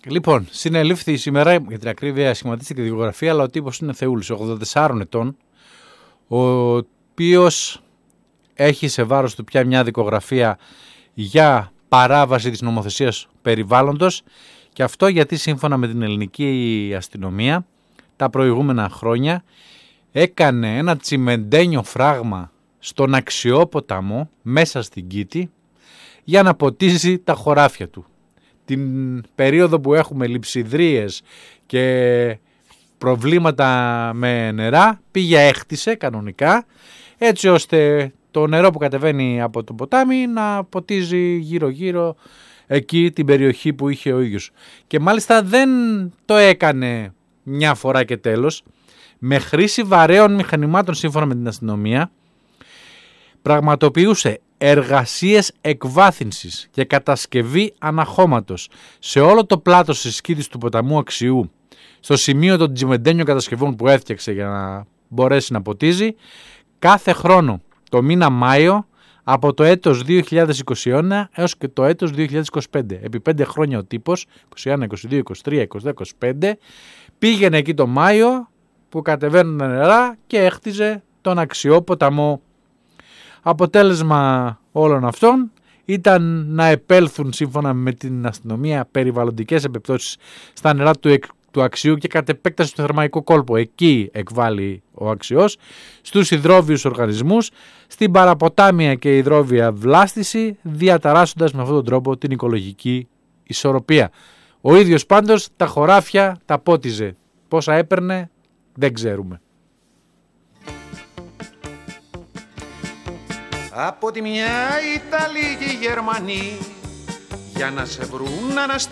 Λοιπόν, συνελήφθη σήμερα, για την ακρίβεια σχηματίστηκε η δικογραφία, αλλά ο τύπος είναι θεούλης, 84 ετών, ο οποίος έχει σε βάρος του πια μια δικογραφία για παράβαση της νομοθεσίας περιβάλλοντος, και αυτό γιατί σύμφωνα με την ελληνική αστυνομία τα προηγούμενα χρόνια έκανε ένα τσιμεντένιο φράγμα στον Αξιόποταμο μέσα στην Κήτη για να ποτίζει τα χωράφια του. Την περίοδο που έχουμε λειψιδρίες και προβλήματα με νερά, πήγε έχτισε κανονικά, έτσι ώστε το νερό που κατεβαίνει από το ποτάμι να ποτίζει γύρω-γύρω εκεί την περιοχή που είχε ο ίδιος. Και μάλιστα δεν το έκανε μια φορά και τέλος. Με χρήση βαρέων μηχανημάτων, σύμφωνα με την αστυνομία, πραγματοποιούσε εργασίες εκβάθυνσης και κατασκευή αναχώματος σε όλο το πλάτος της σκήτης του ποταμού Αξιού, στο σημείο των τσιμεντένιων κατασκευών που έφτιαξε για να μπορέσει να ποτίζει, κάθε χρόνο το μήνα Μάιο από το έτος 2021 έως και το έτος 2025. Επί 5 χρόνια ο τύπος, 21, 22, 23, 22, 25, πήγαινε εκεί το Μάιο που κατεβαίνουν τα νερά και έχτιζε τον Αξιόποταμό. Αποτέλεσμα όλων αυτών ήταν να επέλθουν, σύμφωνα με την αστυνομία, περιβαλλοντικές επιπτώσεις στα νερά του Αξιού και κατ' επέκταση του θερμαϊκού κόλπο. Εκεί εκβάλλει ο Αξιός, στους υδρόβιους οργανισμούς, στην παραποτάμια και υδρόβια βλάστηση, διαταράσσοντας με αυτόν τον τρόπο την οικολογική ισορροπία. Ο ίδιος πάντως τα χωράφια τα πότιζε. Πόσα έπαιρνε δεν ξέρουμε. Από τη μια Ιταλοί και οι Γερμανοί για να σε βρουν αναστατούν